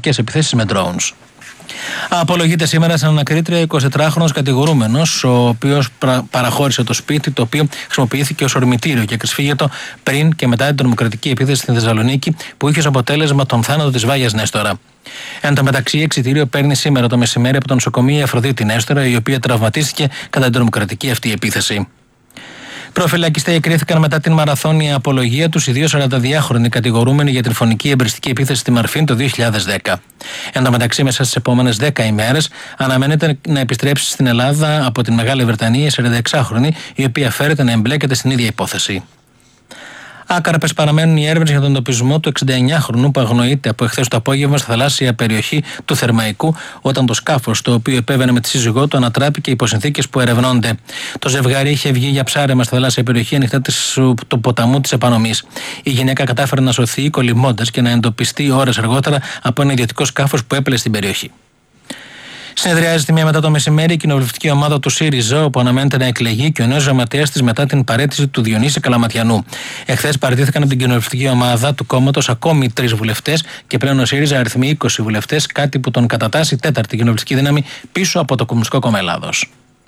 τρομοκρατικές επιθέσεις με drones. Απολογείται σήμερα σαν ανακρίτρια 24χρονος κατηγορούμενος, ο οποίος παραχώρησε το σπίτι, το οποίο χρησιμοποιήθηκε ως ορμητήριο και κρυσφύγετο πριν και μετά την τρομοκρατική επίθεση στην Θεσσαλονίκη, που είχε ως αποτέλεσμα τον θάνατο της Βάγιας Νέστορα. Εν τω μεταξύ, εξιτήριο παίρνει σήμερα το μεσημέρι από το νοσοκομείο η Αφροδίτη Νέστορα, η οποία τραυματίστηκε κατά την τρομοκρατική αυτή επίθεση. Προφυλακιστές εκρίθηκαν μετά την μαραθώνια απολογία τους οι δύο 42χρονοι κατηγορούμενοι για την φωνική εμπριστική επίθεση στη Μαρφίν το 2010. Εν τω μεταξύ, μέσα στις επόμενες 10 ημέρες αναμένεται να επιστρέψει στην Ελλάδα από την Μεγάλη Βρετανία η 46χρονη, η οποία φέρεται να εμπλέκεται στην ίδια υπόθεση. Άκαρπες παραμένουν οι έρευνες για τον εντοπισμό του 69χρονου που αγνοείται από εχθές το απόγευμα στη θαλάσσια περιοχή του Θερμαϊκού, όταν το σκάφος το οποίο επέβαινε με τη σύζυγό του ανατράπηκε υπό συνθήκες που ερευνώνται. Το ζευγάρι είχε βγει για ψάρεμα στη θαλάσσια περιοχή ανοιχτά του ποταμού της Επανομής. Η γυναίκα κατάφερε να σωθεί κολυμμώντας και να εντοπιστεί ώρες αργότερα από ένα ιδιωτικό σκάφος που έπλε στην περιοχή. Συνεδριάζει τη μία μετά το μεσημέρι η κοινοβουλευτική ομάδα του ΣΥΡΙΖΑ, όπου αναμένεται να εκλεγεί και ο νέος γραμματέας της μετά την παραίτηση του Διονύση Καλαματιανού. Εχθές παραιτήθηκαν από την κοινοβουλευτική ομάδα του κόμματος ακόμη 3 βουλευτές και πλέον ο ΣΥΡΙΖΑ αριθμεί 20 βουλευτές, κάτι που τον κατατάσσει τέταρτη κοινοβουλευτική δύναμη πίσω από το Κομμουνιστικό Κόμμα Ελλάδος.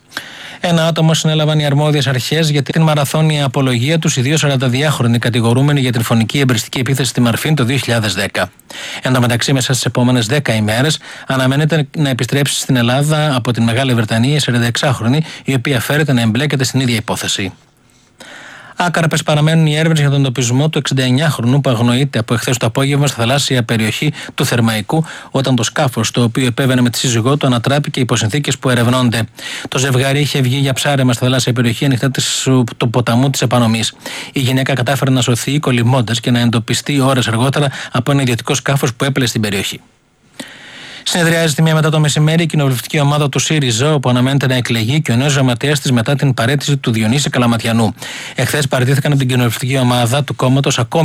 Ένα άτομο συνέλαβαν οι αρμόδιες αρχές για την μαραθώνια απολογία τους οι δύο 42χρονοι κατηγορούμενοι για την φωνική εμπριστική επίθεση στη Μαρφίν το 2010. Εν τω μεταξύ, μέσα στις επόμενες 10 ημέρες αναμένεται να επιστρέψει στην Ελλάδα από την Μεγάλη Βρετανία η 46χρονη, η οποία φέρεται να εμπλέκεται στην ίδια υπόθεση. Άκαρπες παραμένουν οι έρευνες για τον εντοπισμό του 69χρονου που αγνοείται από εχθές το απόγευμα στη θαλάσσια περιοχή του Θερμαϊκού, όταν το σκάφος το οποίο επέβαινε με τη σύζυγό του ανατράπηκε υπό συνθήκες που ερευνώνται. Το ζευγάρι είχε βγει για ψάρεμα στη θαλάσσια περιοχή ανοιχτά του ποταμού της Επανομής. Η γυναίκα κατάφερε να σωθεί κολυμμώντας και να εντοπιστεί ώρες αργότερα από ένα ιδιωτικό σκάφος που έπλε στην περιοχή. Συνεδριάζει τη μία μετά το μεσημέρι η κοινοβουλευτική ομάδα του ΣΥΡΙΖΑ, όπου αναμένεται να εκλεγεί και ο νέος γραμματέας της μετά την παραίτηση του Διονύση Καλαματιανού. Εχθές παραιτήθηκαν από την κοινοβουλευτική ομάδα του κόμματος ακόμη